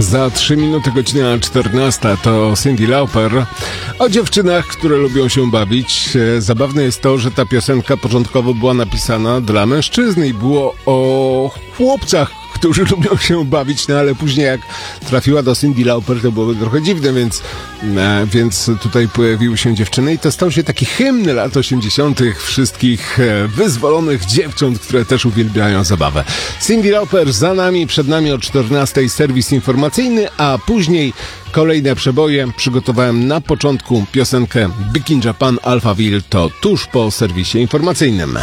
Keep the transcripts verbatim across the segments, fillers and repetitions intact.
Za trzy minuty godzina czternasta to Cyndi Lauper o dziewczynach, które lubią się bawić. Zabawne jest to, że ta piosenka początkowo była napisana dla mężczyzny i było o chłopcach, którzy lubią się bawić, no ale później jak trafiła do Cyndi Lauper, to byłoby trochę dziwne, więc, e, więc tutaj pojawiły się dziewczyny i to stał się taki hymn lat osiemdziesiątych wszystkich e, wyzwolonych dziewcząt, które też uwielbiają zabawę. Cyndi Lauper za nami, przed nami o czternastej serwis informacyjny, a później kolejne przeboje. Przygotowałem na początku piosenkę Big in Japan, Alphaville, to tuż po serwisie informacyjnym.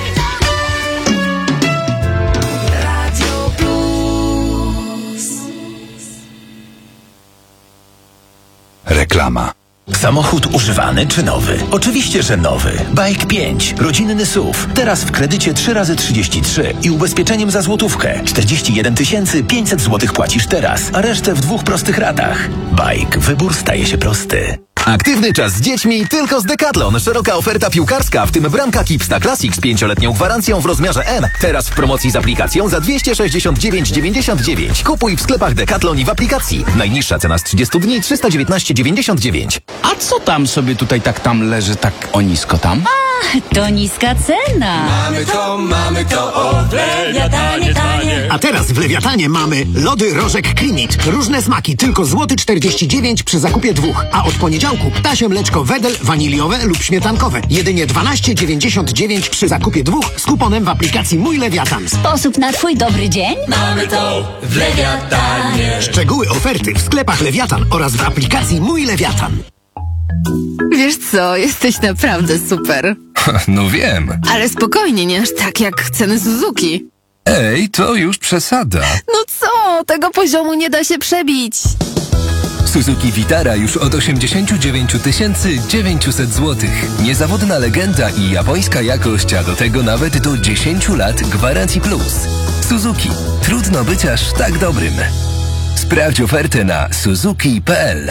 Reklama. Samochód używany czy nowy? Oczywiście, że nowy. Bike pięć. Rodzinny S U V. Teraz w kredycie trzy razy trzydzieści trzy i ubezpieczeniem za złotówkę. czterdzieści jeden tysięcy pięćset złotych płacisz teraz, a resztę w dwóch prostych ratach. Bike. Wybór staje się prosty. Aktywny czas z dziećmi tylko z Decathlon. Szeroka oferta piłkarska, w tym bramka Kipsta Classic z pięcioletnią gwarancją w rozmiarze M. Teraz w promocji z aplikacją za dwieście sześćdziesiąt dziewięć dziewięćdziesiąt dziewięć. Kupuj w sklepach Decathlon i w aplikacji. Najniższa cena z trzydziestu dni trzysta dziewiętnaście dziewięćdziesiąt dziewięć. A co tam sobie tutaj tak tam leży, tak o nisko tam? A, to niska cena. Mamy to, mamy to, o, w Lewiatanie tanie. A teraz w Lewiatanie mamy lody Rożek Klimit. Różne smaki, tylko złoty czterdzieści dziewięć przy zakupie dwóch. A od poniedziałku ptasie mleczko Wedel waniliowe lub śmietankowe. Jedynie dwanaście dziewięćdziesiąt dziewięć przy zakupie dwóch z kuponem w aplikacji Mój Lewiatan. Sposób na twój dobry dzień? Mamy to w Lewiatanie. Szczegóły oferty w sklepach Lewiatan oraz w aplikacji Mój Lewiatan. Wiesz co, jesteś naprawdę super. No wiem. Ale spokojnie, nie aż tak jak ceny Suzuki. Ej, to już przesada. No co, tego poziomu nie da się przebić. Suzuki Vitara już od osiemdziesiąt dziewięć tysięcy dziewięćset złotych. Niezawodna legenda i japońska jakość, a do tego nawet do dziesięć lat gwarancji plus. Suzuki. Trudno być aż tak dobrym. Sprawdź ofertę na suzuki kropka p l.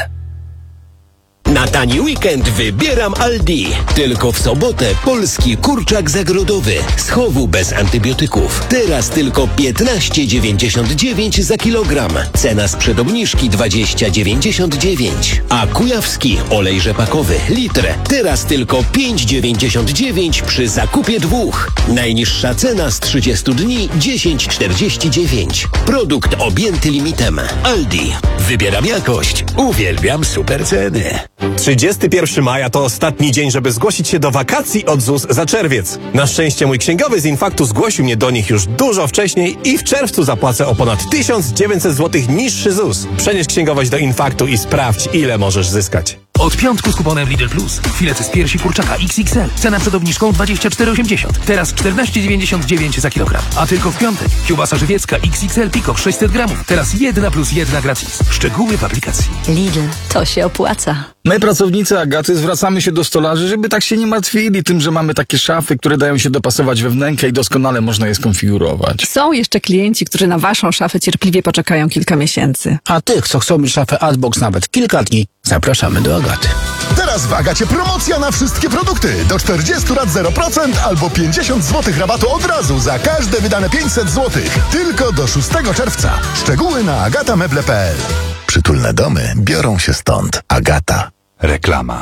Na tani weekend wybieram Aldi. Tylko w sobotę polski kurczak zagrodowy z chowu bez antybiotyków. Teraz tylko piętnaście dziewięćdziesiąt dziewięć za kilogram. Cena sprzed obniżki dwadzieścia dziewięćdziesiąt dziewięć. A kujawski olej rzepakowy litr. Teraz tylko pięć dziewięćdziesiąt dziewięć przy zakupie dwóch. Najniższa cena z trzydziestu dni dziesięć czterdzieści dziewięć. Produkt objęty limitem. Aldi. Wybieram jakość. Uwielbiam super ceny. trzydziestego pierwszego maja to ostatni dzień, żeby zgłosić się do wakacji od Z U S za czerwiec. Na szczęście mój księgowy z Infaktu zgłosił mnie do nich już dużo wcześniej i w czerwcu zapłacę o ponad tysiąc dziewięćset złotych niższy Z U S. Przenieś księgowość do Infaktu i sprawdź, ile możesz zyskać. Od piątku z kuponem Lidl Plus. Filety z piersi kurczaka X X L. Cena przed obniżką dwadzieścia cztery osiemdziesiąt. Teraz czternaście dziewięćdziesiąt dziewięć za kilogram. A tylko w piątek. Kiełbasa żywiecka X X L Peacock sześćset gramów. Teraz jedna plus jedna gratis. Szczegóły w aplikacji. Lidl, to się opłaca. My, pracownicy Agaty, zwracamy się do stolarzy, żeby tak się nie martwili tym, że mamy takie szafy, które dają się dopasować we wnękę i doskonale można je skonfigurować. Są jeszcze klienci, którzy na waszą szafę cierpliwie poczekają kilka miesięcy. A tych, co chcą mieć szafę Adbox nawet kilka dni, zapraszamy do Agaty. Teraz w Agacie promocja na wszystkie produkty. Do czterdziestu lat zero procent albo pięćdziesiąt złotych rabatu od razu za każde wydane pięćset złotych. Tylko do szóstego czerwca. Szczegóły na agatameble kropka p l. Przytulne domy biorą się stąd. Agata. Reklama.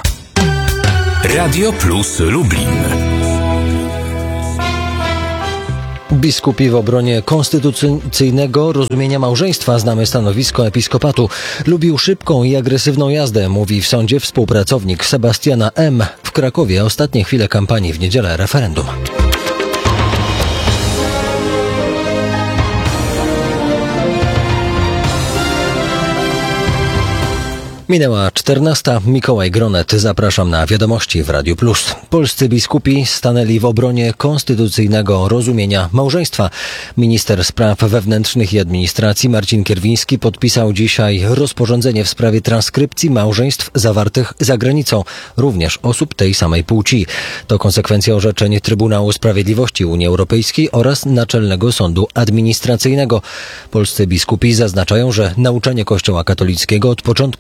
Radio Plus Lublin. Biskupi w obronie konstytucyjnego rozumienia małżeństwa. Znamy stanowisko episkopatu. Lubił szybką i agresywną jazdę, mówi w sądzie współpracownik Sebastiana M. W Krakowie ostatnie chwile kampanii, w niedzielę referendum. Minęła czternasta. Mikołaj Gronet. Zapraszam na wiadomości w Radiu Plus. Polscy biskupi stanęli w obronie konstytucyjnego rozumienia małżeństwa. Minister spraw wewnętrznych i administracji Marcin Kierwiński podpisał dzisiaj rozporządzenie w sprawie transkrypcji małżeństw zawartych za granicą, również osób tej samej płci. To konsekwencja orzeczeń Trybunału Sprawiedliwości Unii Europejskiej oraz Naczelnego Sądu Administracyjnego. Polscy biskupi zaznaczają, że nauczanie Kościoła katolickiego od początku wskazuje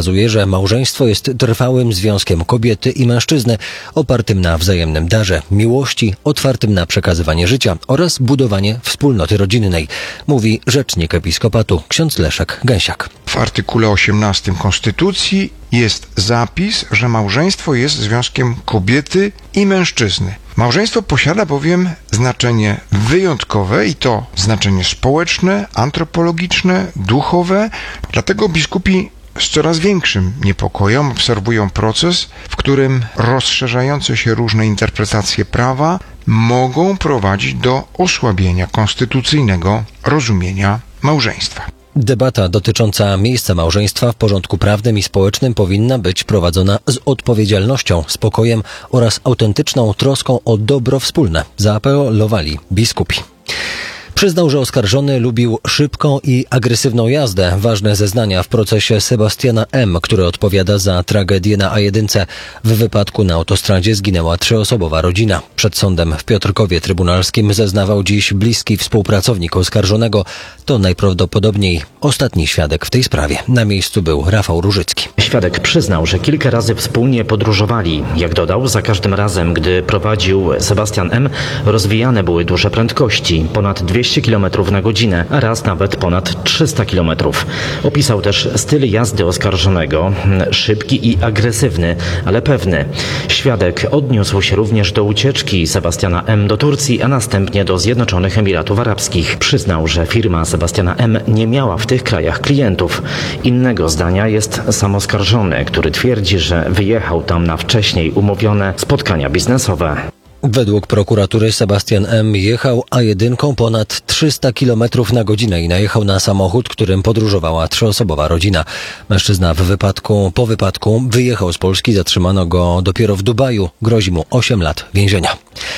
wskazuje, że małżeństwo jest trwałym związkiem kobiety i mężczyzny, opartym na wzajemnym darze, miłości, otwartym na przekazywanie życia oraz budowanie wspólnoty rodzinnej, mówi rzecznik episkopatu ksiądz Leszek Gęsiak. W artykule osiemnastym Konstytucji jest zapis, że małżeństwo jest związkiem kobiety i mężczyzny. Małżeństwo posiada bowiem znaczenie wyjątkowe i to znaczenie społeczne, antropologiczne, duchowe. Dlatego biskupi z coraz większym niepokojem obserwują proces, w którym rozszerzające się różne interpretacje prawa mogą prowadzić do osłabienia konstytucyjnego rozumienia małżeństwa. Debata dotycząca miejsca małżeństwa w porządku prawnym i społecznym powinna być prowadzona z odpowiedzialnością, spokojem oraz autentyczną troską o dobro wspólne, zaapelowali biskupi. Przyznał, że oskarżony lubił szybką i agresywną jazdę. Ważne zeznania w procesie Sebastiana M., który odpowiada za tragedię na A jeden. W wypadku na autostradzie zginęła trzyosobowa rodzina. Przed sądem w Piotrkowie Trybunalskim zeznawał dziś bliski współpracownik oskarżonego. To najprawdopodobniej ostatni świadek w tej sprawie. Na miejscu był Rafał Różycki. Świadek przyznał, że kilka razy wspólnie podróżowali. Jak dodał, za każdym razem, gdy prowadził Sebastian M., rozwijane były duże prędkości, ponad dwieście kilometrów na godzinę, a raz nawet ponad trzysta kilometrów. Opisał też styl jazdy oskarżonego, szybki i agresywny, ale pewny. Świadek odniósł się również do ucieczki Sebastiana M. do Turcji, a następnie do Zjednoczonych Emiratów Arabskich. Przyznał, że firma Sebastiana M. nie miała w tych krajach klientów. Innego zdania jest sam oskarżony, który twierdzi, że wyjechał tam na wcześniej umówione spotkania biznesowe. Według prokuratury Sebastian M. jechał A jeden ponad trzysta kilometrów na godzinę i najechał na samochód, którym podróżowała trzyosobowa rodzina. Mężczyzna w wypadku, po wypadku wyjechał z Polski, zatrzymano go dopiero w Dubaju. Grozi mu osiem lat więzienia.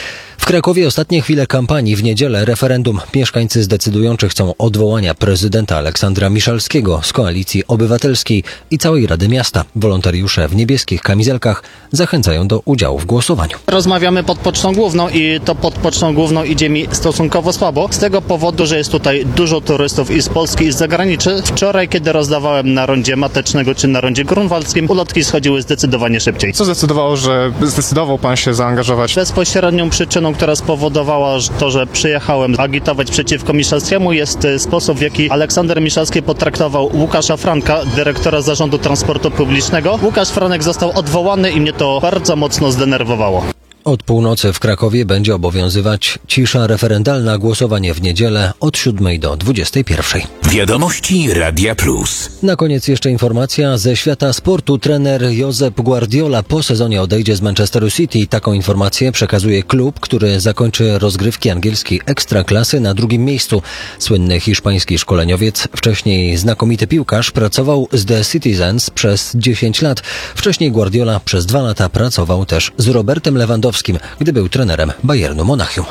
W Krakowie ostatnie chwile kampanii. W niedzielę referendum. Mieszkańcy zdecydują, czy chcą odwołania prezydenta Aleksandra Miszalskiego z Koalicji Obywatelskiej i całej Rady Miasta. Wolontariusze w niebieskich kamizelkach zachęcają do udziału w głosowaniu. Rozmawiamy pod Pocztą Główną i to pod Pocztą Główną idzie mi stosunkowo słabo. Z tego powodu, że jest tutaj dużo turystów i z Polski, i z zagranicy. Wczoraj, kiedy rozdawałem na rondzie Matecznego czy na rondzie grunwaldzkim, ulotki schodziły zdecydowanie szybciej. Co zdecydowało, że zdecydował pan się zaangażować? Bezpośrednią przyczyną, która spowodowała to, że przyjechałem agitować przeciwko Miszalskiemu, jest sposób, w jaki Aleksander Miszalski potraktował Łukasza Franka, dyrektora Zarządu Transportu Publicznego. Łukasz Franek został odwołany i mnie to bardzo mocno zdenerwowało. Od północy w Krakowie będzie obowiązywać cisza referendalna. Głosowanie w niedzielę od siódmej do dwudziestej pierwszej. Wiadomości Radia Plus. Na koniec jeszcze informacja ze świata sportu. Trener Josep Guardiola po sezonie odejdzie z Manchesteru City. Taką informację przekazuje klub, który zakończy rozgrywki angielskiej ekstraklasy na drugim miejscu. Słynny hiszpański szkoleniowiec, wcześniej znakomity piłkarz, pracował z The Citizens przez dziesięć lat. Wcześniej Guardiola przez dwa lata pracował też z Robertem Lewandowskim, gdy był trenerem Bayernu Monachium.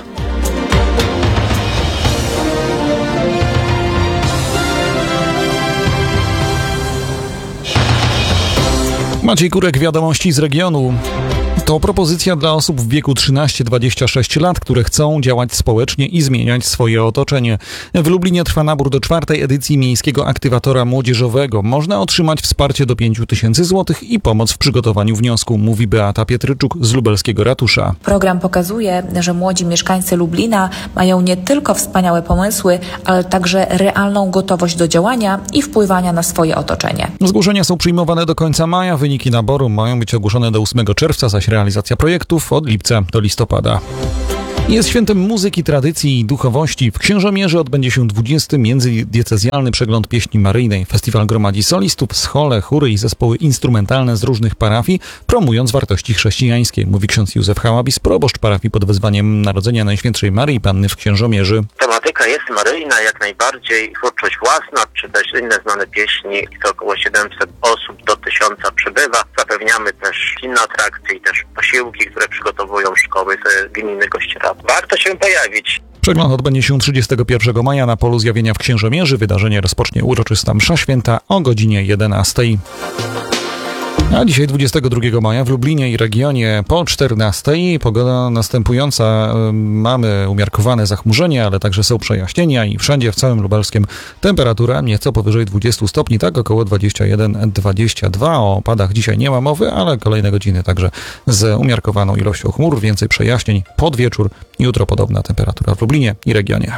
Maciej Kurek, wiadomości z regionu. To propozycja dla osób w wieku trzynaście do dwudziestu sześciu lat, które chcą działać społecznie i zmieniać swoje otoczenie. W Lublinie trwa nabór do czwartej edycji Miejskiego Aktywatora Młodzieżowego. Można otrzymać wsparcie do pięciu tysięcy złotych i pomoc w przygotowaniu wniosku, mówi Beata Pietryczuk z lubelskiego ratusza. Program pokazuje, że młodzi mieszkańcy Lublina mają nie tylko wspaniałe pomysły, ale także realną gotowość do działania i wpływania na swoje otoczenie. Zgłoszenia są przyjmowane do końca maja. Wyniki naboru mają być ogłoszone do ósmego czerwca, zaś realizacja projektów od lipca do listopada. Jest świętem muzyki, tradycji i duchowości. W Księżomierzy odbędzie się dwudziesty międzydiecezjalny przegląd pieśni maryjnej. Festiwal gromadzi solistów, schole, chóry i zespoły instrumentalne z różnych parafii, promując wartości chrześcijańskie, mówi ksiądz Józef Hałabis, proboszcz parafii pod wezwaniem Narodzenia Najświętszej Maryi Panny w Księżomierzy. Tematyka jest maryjna, jak najbardziej. Twórczość własna, czy też inne znane pieśni. To około siedemset osób do tysiąca przybywa. Zapewniamy też inne atrakcje i też posiłki, które przygotowują szkoły z gminy Gościera. Warto się pojawić. Przegląd odbędzie się trzydziestego pierwszego maja na polu zjawienia w Księżomierzy. Wydarzenie rozpocznie uroczysta msza święta o godzinie jedenastej. A dzisiaj dwudziestego drugiego maja w Lublinie i regionie po czternastej. Pogoda następująca. Mamy umiarkowane zachmurzenie, ale także są przejaśnienia i wszędzie w całym Lubelskiem temperatura nieco powyżej dwudziestu stopni, tak około dwadzieścia jeden dwadzieścia dwa. O opadach dzisiaj nie ma mowy, ale kolejne godziny także z umiarkowaną ilością chmur, więcej przejaśnień pod wieczór. Jutro podobna temperatura w Lublinie i regionie.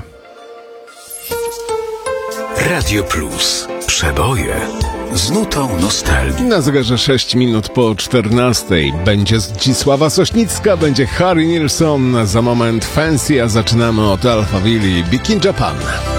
Radio Plus. Przeboje z nutą nostalgii. Na zegarze sześć minut po czternastej. Będzie Zdzisława Sośnicka, będzie Harry Nilsson. Za moment Fancy, a zaczynamy od Alphaville i Big in Japan.